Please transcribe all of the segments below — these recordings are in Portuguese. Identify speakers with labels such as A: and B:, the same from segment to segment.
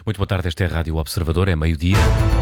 A: Muito boa tarde, esta é a Rádio Observador, é meio-dia.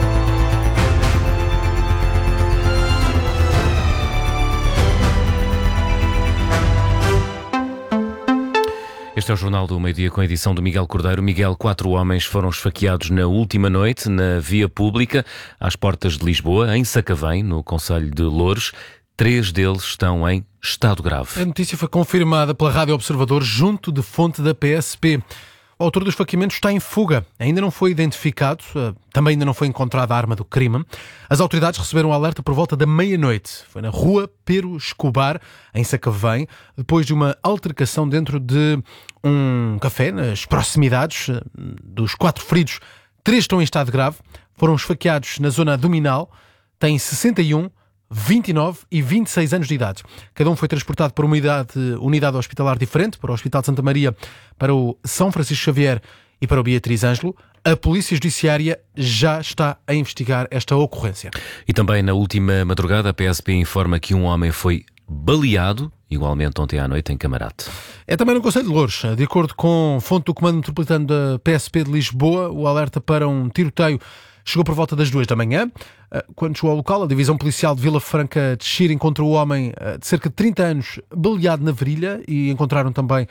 A: Este é o Jornal do Meio-Dia com a edição do Miguel Cordeiro. Miguel, 4 homens foram esfaqueados na última noite na via pública, às portas de Lisboa, em Sacavém, no concelho de Loures. 3 deles estão em estado grave.
B: A notícia foi confirmada pela Rádio Observador junto de fonte da PSP. O autor dos esfaqueamentos está em fuga. Ainda não foi identificado, também ainda não foi encontrada a arma do crime. As autoridades receberam o alerta por volta da meia-noite. Foi na rua Pero Escobar, em Sacavém, depois de uma altercação dentro de um café, nas proximidades. Dos 4 feridos, 3 estão em estado grave. Foram esfaqueados na zona abdominal. Têm 61, 29 e 26 anos de idade. Cada um foi transportado para uma unidade hospitalar diferente, para o Hospital de Santa Maria, para o São Francisco Xavier e para o Beatriz Ângelo. A Polícia Judiciária já está a investigar esta ocorrência.
A: E também na última madrugada a PSP informa que um homem foi baleado, igualmente ontem à noite, em Camarate.
B: É também no concelho de Loures. De acordo com fonte do Comando Metropolitano da PSP de Lisboa, o alerta para um tiroteio chegou por volta das 2 da manhã. Quando chegou ao local, a Divisão Policial de Vila Franca de Xira encontrou o homem de cerca de 30 anos baleado na virilha e encontraram também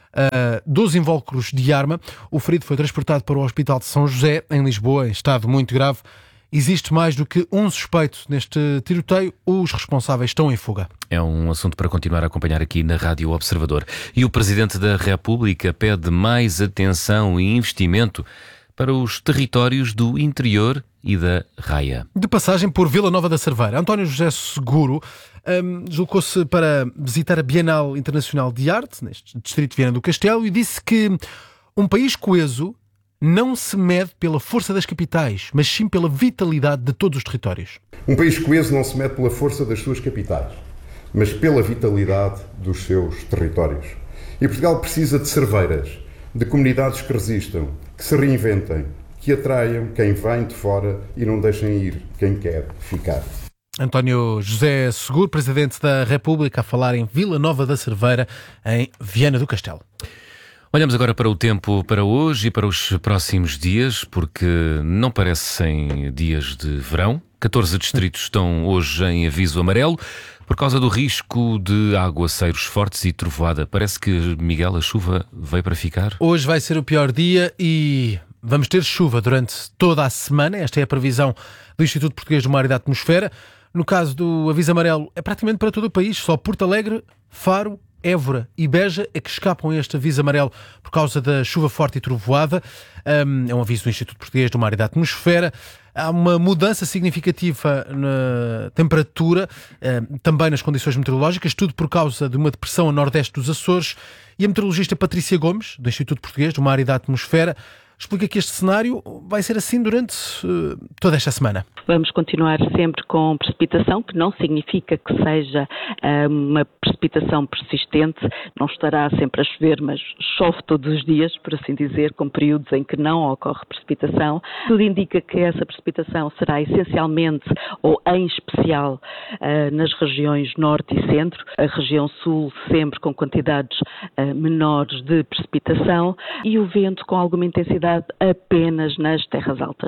B: 12 invólucros de arma. O ferido foi transportado para o Hospital de São José, em Lisboa, em estado muito grave. Existe mais do que um suspeito neste tiroteio. Os responsáveis estão em fuga.
A: É um assunto para continuar a acompanhar aqui na Rádio Observador. E o Presidente da República pede mais atenção e investimento para os territórios do interior e da Raia.
B: De passagem por Vila Nova da Cerveira, António José Seguro deslocou-se para visitar a Bienal Internacional de Arte, neste distrito de Viana do Castelo, e disse que um país coeso não se mede pela força das capitais, mas sim pela vitalidade de todos os territórios.
C: Um país coeso não se mede pela força das suas capitais, mas pela vitalidade dos seus territórios. E Portugal precisa de cerveiras, de comunidades que resistam, que se reinventem, que atraiam quem vem de fora e não deixem ir quem quer ficar.
B: António José Seguro, Presidente da República, a falar em Vila Nova da Cerveira, em Viana do Castelo.
A: Olhamos agora para o tempo para hoje e para os próximos dias, porque não parecem dias de verão. 14 distritos estão hoje em aviso amarelo por causa do risco de aguaceiros fortes e trovoada. Parece que, Miguel, a chuva veio para ficar.
B: Hoje vai ser o pior dia e vamos ter chuva durante toda a semana. Esta é a previsão do Instituto Português do Mar e da Atmosfera. No caso do aviso amarelo, é praticamente para todo o país. Só Porto Alegre, Faro, Évora e Beja é que escapam a este aviso amarelo por causa da chuva forte e trovoada. É um aviso do Instituto Português do Mar e da Atmosfera. Há uma mudança significativa na temperatura, também nas condições meteorológicas, tudo por causa de uma depressão a nordeste dos Açores. E a meteorologista Patrícia Gomes, do Instituto Português do Mar e da Atmosfera, explica que este cenário vai ser assim durante toda esta semana.
D: Vamos continuar sempre com precipitação, que não significa que seja uma precipitação persistente. Não estará sempre a chover, mas chove todos os dias, por assim dizer, com períodos em que não ocorre precipitação. Tudo indica que essa precipitação será essencialmente, ou em especial, nas regiões norte e centro. A região sul sempre com quantidades menores de precipitação e o vento com alguma intensidade apenas nas terras altas.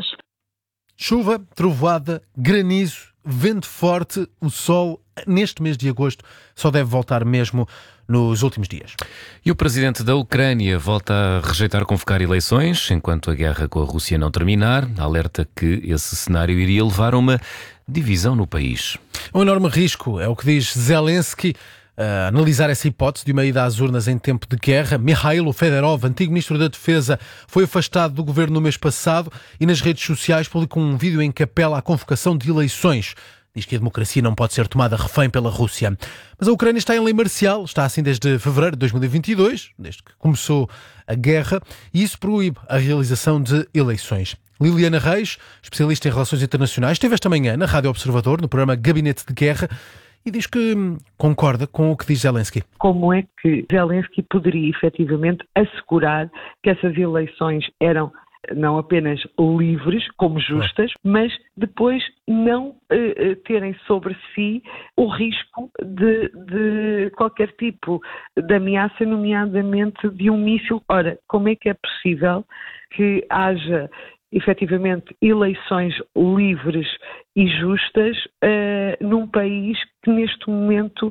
B: Chuva, trovoada, granizo, vento forte, o sol neste mês de agosto só deve voltar mesmo nos últimos dias.
A: E o presidente da Ucrânia volta a rejeitar convocar eleições enquanto a guerra com a Rússia não terminar. Alerta que esse cenário iria levar a uma divisão no país.
B: Um enorme risco, é o que diz Zelensky. A analisar essa hipótese de uma ida às urnas em tempo de guerra. Mikhailo Fedorov, antigo ministro da Defesa, foi afastado do governo no mês passado e nas redes sociais publicou um vídeo em que apela à convocação de eleições. Diz que a democracia não pode ser tomada refém pela Rússia. Mas a Ucrânia está em lei marcial, está assim desde fevereiro de 2022, desde que começou a guerra, e isso proíbe a realização de eleições. Liliana Reis, especialista em relações internacionais, esteve esta manhã na Rádio Observador, no programa Gabinete de Guerra, e diz que concorda com o que diz Zelensky.
E: Como é que Zelensky poderia efetivamente assegurar que essas eleições eram não apenas livres, como justas, mas depois não terem sobre si o risco de qualquer tipo de ameaça, nomeadamente de um míssil. Ora, como é que é possível que haja efetivamente eleições livres e justas num país que neste momento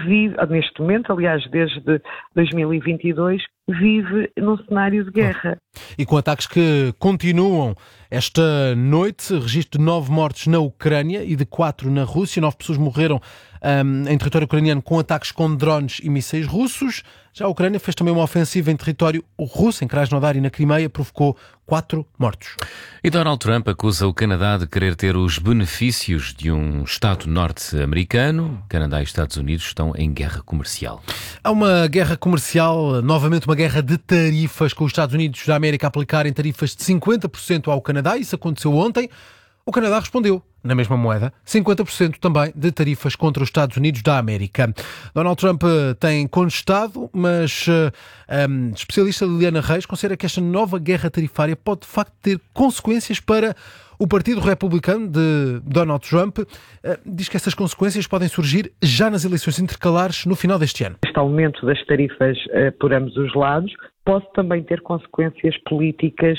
E: aliás, desde 2022, vive num cenário de guerra.
B: E com ataques que continuam esta noite, registro de 9 mortes na Ucrânia e de 4 na Rússia. 9 pessoas morreram em território ucraniano com ataques com drones e mísseis russos. Já a Ucrânia fez também uma ofensiva em território russo, em Krasnodar e na Crimeia, provocou 4 mortos.
A: E Donald Trump acusa o Canadá de querer ter os benefícios de um Estado norte-americano. Canadá e Estados Unidos estão em guerra comercial.
B: Há uma guerra comercial, novamente uma guerra de tarifas, com os Estados Unidos da América a aplicarem tarifas de 50% ao Canadá. Isso aconteceu ontem. O Canadá respondeu, na mesma moeda, 50% também de tarifas contra os Estados Unidos da América. Donald Trump tem contestado, mas a especialista Liliana Reis considera que esta nova guerra tarifária pode de facto ter consequências para o Partido Republicano de Donald Trump. Diz que essas consequências podem surgir já nas eleições intercalares no final deste ano.
E: Este aumento das tarifas por ambos os lados pode também ter consequências políticas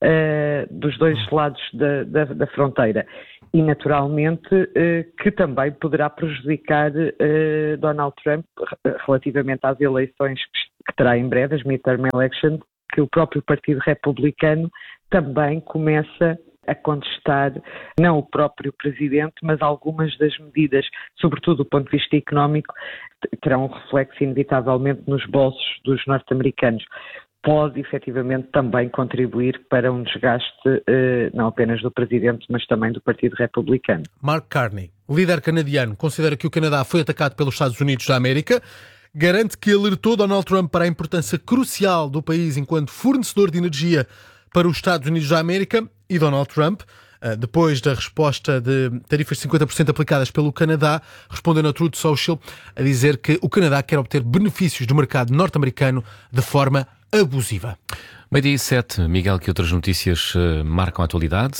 E: dos dois lados da fronteira e, naturalmente, que também poderá prejudicar Donald Trump relativamente às eleições que terá em breve, as midterm elections, que o próprio Partido Republicano também começa a contestar, não o próprio Presidente, mas algumas das medidas, sobretudo do ponto de vista económico, terão um reflexo inevitavelmente nos bolsos dos norte-americanos. Pode, efetivamente, também contribuir para um desgaste não apenas do Presidente, mas também do Partido Republicano.
B: Mark Carney, líder canadiano, considera que o Canadá foi atacado pelos Estados Unidos da América, garante que alertou Donald Trump para a importância crucial do país enquanto fornecedor de energia para os Estados Unidos da América, e Donald Trump, depois da resposta de tarifas de 50% aplicadas pelo Canadá, respondeu na Truth Social a dizer que o Canadá quer obter benefícios do mercado norte-americano de forma abusiva.
A: Meio-dia e 7, Miguel, que outras notícias marcam a atualidade?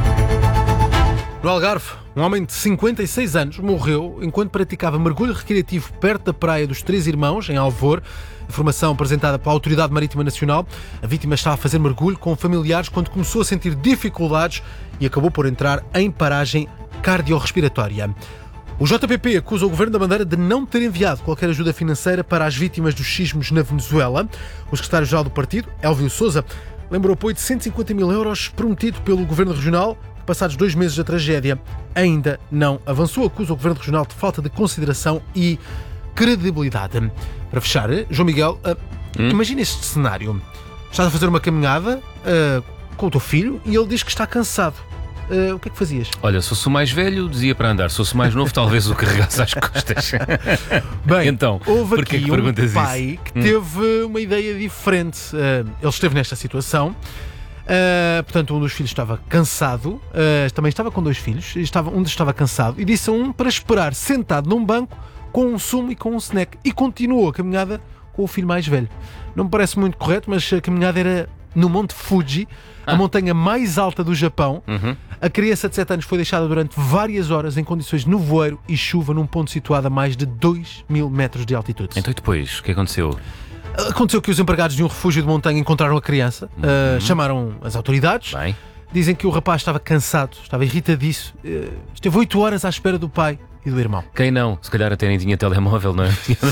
B: No Algarve, um homem de 56 anos morreu enquanto praticava mergulho recreativo perto da praia dos Três Irmãos, em Alvor. Informação apresentada pela Autoridade Marítima Nacional. A vítima estava a fazer mergulho com familiares quando começou a sentir dificuldades e acabou por entrar em paragem cardiorrespiratória. O JPP acusa o Governo da Madeira de não ter enviado qualquer ajuda financeira para as vítimas dos sismos na Venezuela. O secretário-geral do partido, Elvio Sousa, lembrou o apoio de 150 mil euros prometido pelo Governo Regional. Passados 2 meses da tragédia, ainda não avançou. Acusa o Governo Regional de falta de consideração e credibilidade. Para fechar, João Miguel, imagina este cenário. Estás a fazer uma caminhada com o teu filho e ele diz que está cansado. O que é que fazias?
A: Olha, se fosse o mais velho, dizia para andar. Se fosse o mais novo, talvez o carregasse às costas.
B: Bem,
A: então,
B: houve aqui um pai
A: isso?
B: que teve uma ideia diferente. Ele esteve nesta situação. Portanto, um dos filhos estava cansado, também estava com 2 filhos, um estava cansado e disse a um para esperar sentado num banco com um sumo e com um snack, e continuou a caminhada com o filho mais velho. Não me parece muito correto, mas a caminhada era no Monte Fuji, a montanha mais alta do Japão. A criança de 7 anos foi deixada durante várias horas em condições de nevoeiro e chuva num ponto situado a mais de 2.000 metros de altitude.
A: Então e depois, o que aconteceu?
B: Aconteceu que os empregados de um refúgio de montanha encontraram a criança, chamaram as autoridades.
A: Bem.
B: Dizem que o rapaz estava cansado, estava irritadíssimo, esteve 8 horas à espera do pai e do irmão.
A: Quem não? Se calhar até nem tinha telemóvel, não é?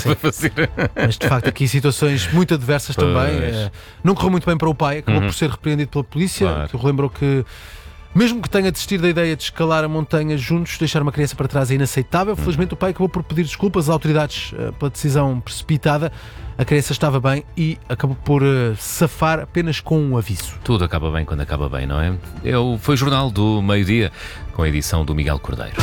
B: Mas de facto aqui situações muito adversas também. Não correu muito bem para o pai, acabou por ser repreendido pela polícia,
A: Claro.
B: que relembrou que mesmo que tenha desistido da ideia de escalar a montanha juntos, deixar uma criança para trás é inaceitável. Felizmente o pai acabou por pedir desculpas às autoridades pela decisão precipitada. A criança estava bem e acabou por safar apenas com um aviso.
A: Tudo acaba bem quando acaba bem, não é? Foi o Jornal do Meio-Dia, com a edição do Miguel Cordeiro.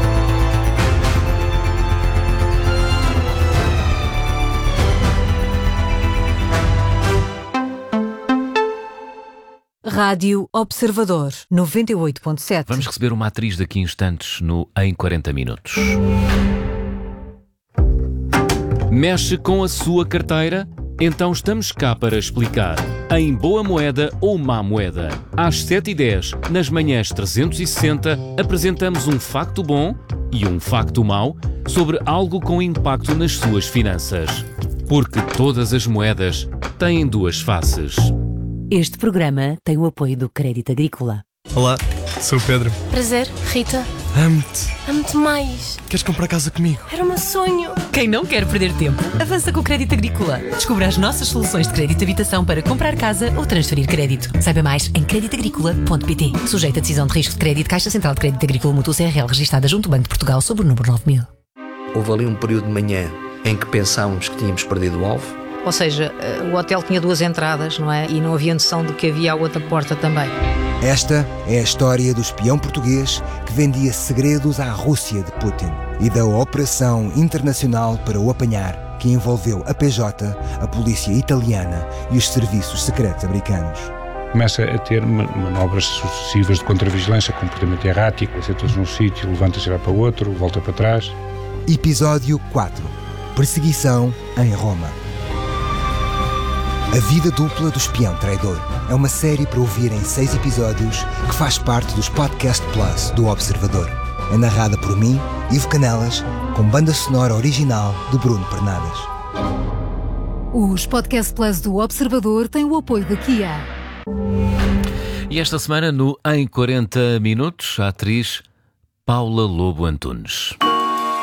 F: Rádio Observador 98.7.
A: Vamos receber uma atriz daqui a instantes no Em 40 Minutos. Mexe com a sua carteira? Então estamos cá para explicar, em boa moeda ou má moeda. Às 7h10, nas manhãs 360, apresentamos um facto bom e um facto mau sobre algo com impacto nas suas finanças. Porque todas as moedas têm duas faces.
G: Este programa tem o apoio do Crédito Agrícola.
H: Olá, sou o Pedro.
I: Prazer, Rita.
H: Amo-te.
I: Amo-te mais.
H: Queres comprar casa comigo?
I: Era o meu sonho.
G: Quem não quer perder tempo, avança com o Crédito Agrícola. Descubra as nossas soluções de crédito de habitação para comprar casa ou transferir crédito. Saiba mais em creditagricola.pt. Sujeito a decisão de risco de crédito, Caixa Central de Crédito Agrícola Mútuo CRL, registada junto ao Banco de Portugal sob o número 9000.
J: Houve ali um período de manhã em que pensávamos que tínhamos perdido o alvo.
K: Ou seja, o hotel tinha 2 entradas, não é? E não havia noção de que havia a outra porta também.
L: Esta é a história do espião português que vendia segredos à Rússia de Putin e da operação internacional para o apanhar, que envolveu a PJ, a polícia italiana e os serviços secretos americanos.
M: Começa a ter manobras sucessivas de contravigilância, comportamento errático, sentas num sítio, levanta-se para outro, volta para trás.
L: Episódio 4. Perseguição em Roma. A vida dupla do espião traidor é uma série para ouvir em 6 episódios que faz parte dos Podcast Plus do Observador. É narrada por mim, Ivo Canelas, com banda sonora original de Bruno Pernadas.
F: Os Podcast Plus do Observador têm o apoio da Kia.
A: E esta semana, no Em 40 Minutos, a atriz Paula Lobo Antunes.